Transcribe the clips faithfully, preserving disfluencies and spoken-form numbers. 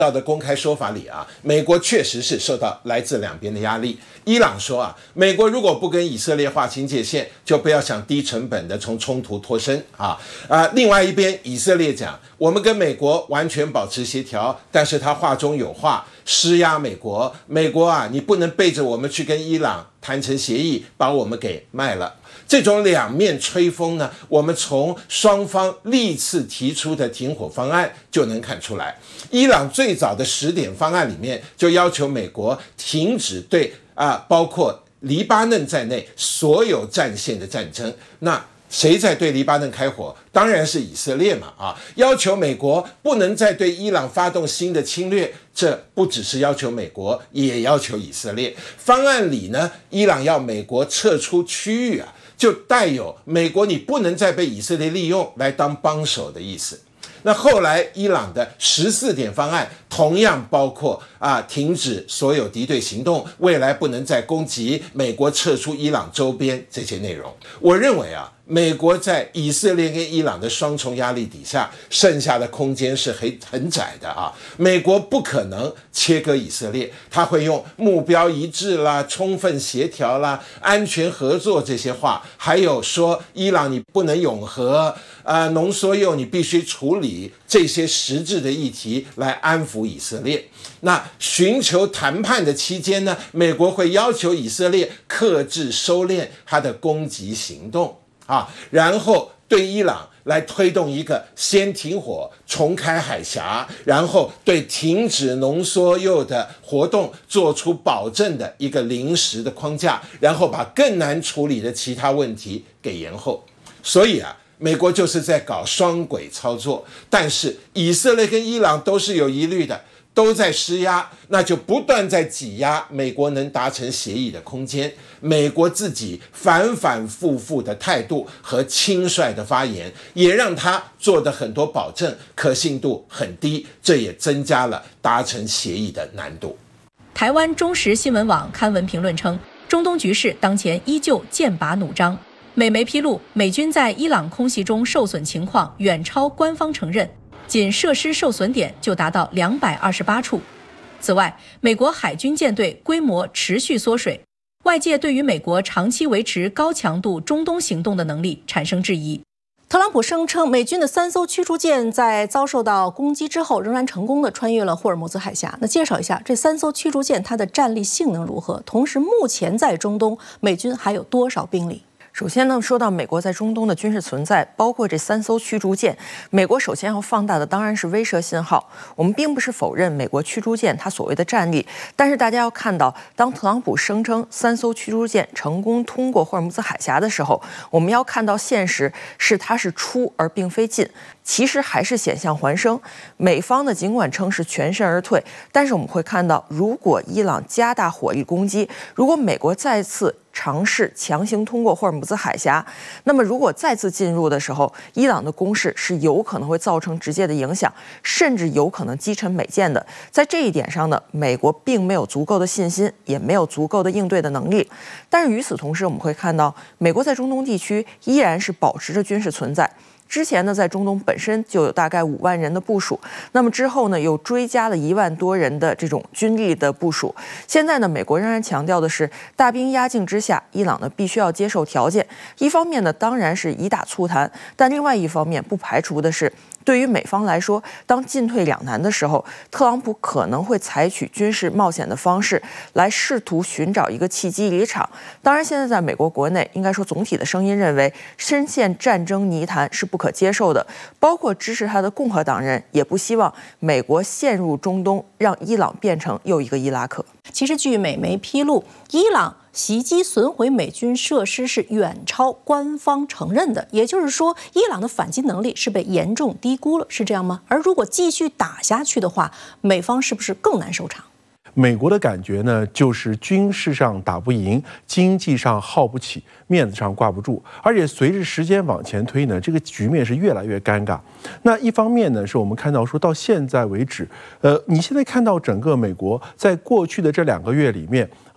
到的公开说法里啊，美国确实是受到来自两边的压力。伊朗说啊，美国如果不跟以色列划清界限，就不要想低成本的从冲突脱身啊啊！另外一边，以色列讲，我们跟美国完全保持协调，但是他话中有话，施压美国，美国啊，你不能背着我们去跟伊朗谈成协议，把我们给卖了。这种两面吹风呢，我们从双方历次提出的停火方案就能看出来。伊朗最早的十点方案里面就要求美国停止对啊，包括黎巴嫩在内所有战线的战争。那谁在对黎巴嫩开火？当然是以色列嘛！啊，要求美国不能再对伊朗发动新的侵略，这不只是要求美国，也要求以色列。方案里呢，伊朗要美国撤出区域啊，就带有美国你不能再被以色列利用来当帮手的意思。那后来伊朗的十四点方案同样包括啊，停止所有敌对行动，未来不能再攻击，美国撤出伊朗周边这些内容。我认为啊，美国在以色列跟伊朗的双重压力底下，剩下的空间是很很窄的啊。美国不可能切割以色列，他会用目标一致啦、充分协调啦、安全合作这些话，还有说伊朗你不能永和啊、呃，浓缩铀你必须处理这些实质的议题来安抚以色列。那寻求谈判的期间呢，美国会要求以色列克制收敛它的攻击行动啊，然后对伊朗来推动一个先停火、重开海峡，然后对停止浓缩铀的活动做出保证的一个临时的框架，然后把更难处理的其他问题给延后。所以啊，美国就是在搞双轨操作，但是以色列跟伊朗都是有疑虑的，都在施压，那就不断在挤压美国能达成协议的空间。美国自己反反复复的态度和轻率的发言，也让他做的很多保证可信度很低，这也增加了达成协议的难度。 台湾中时新闻网刊文评论称，中东局势当前依旧剑拔弩张。美媒披露，美军在伊朗空袭中受损情况远超官方承认，仅设施受损点就达到两百二十八处。此外，美国海军舰队规模持续缩水，外界对于美国长期维持高强度中东行动的能力产生质疑。特朗普声称，美军的三艘驱逐舰在遭受到攻击之后，仍然成功地穿越了霍尔木兹海峡。那介绍一下这三艘驱逐舰它的战力性能如何？同时，目前在中东，美军还有多少兵力？ 首先呢，说到美国在中东的军事存在，包括这三艘驱逐舰，美国首先要放大的当然是威慑信号。我们并不是否认美国驱逐舰它所谓的战力，但是大家要看到，当特朗普声称三艘驱逐舰成功通过霍尔木兹海峡的时候，我们要看到现实是它是出而并非进。其实还是险象环生，美方呢尽管称是全身而退，但是我们会看到，如果伊朗加大火力攻击，如果美国再次尝试强行通过霍尔木兹海峡，那么如果再次进入的时候，伊朗的攻势是有可能会造成直接的影响，甚至有可能击沉美舰的。在这一点上呢，美国并没有足够的信心，也没有足够的应对的能力。但是与此同时，我们会看到，美国在中东地区依然是保持着军事存在。之前呢，在中东本身就有大概五万人的部署，那么之后呢，又追加了一万多人的这种军力的部署。现在呢，美国仍然强调的是大兵压境之下，伊朗呢必须要接受条件。一方面呢，当然是以打促谈，但另外一方面不排除的是，对于美方来说，当进退两难的时候，特朗普可能会采取军事冒险的方式来试图寻找一个契机离场。当然，现在在美国国内，应该说总体的声音认为，深陷战争泥潭是不可接受的，包括支持他的共和党人也不希望美国陷入中东，让伊朗变成又一个伊拉克。 其实，据美媒披露，伊朗袭击损毁美军设施是远超官方承认的，也就是说，伊朗的反击能力是被严重低估了，是这样吗？而如果继续打下去的话，美方是不是更难收场？ 美国的感觉呢，就是军事上打不赢，经济上耗不起，面子上挂不住，而且随着时间往前推呢，这个局面是越来越尴尬。那一方面呢，是我们看到说到现在为止，呃，你现在看到整个美国在过去的这两个月里面，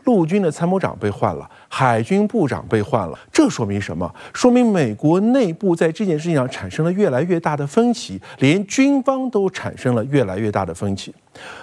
陆军的参谋长被换了，海军部长被换了，这说明什么？说明美国内部在这件事情上产生了越来越大的分歧，连军方都产生了越来越大的分歧。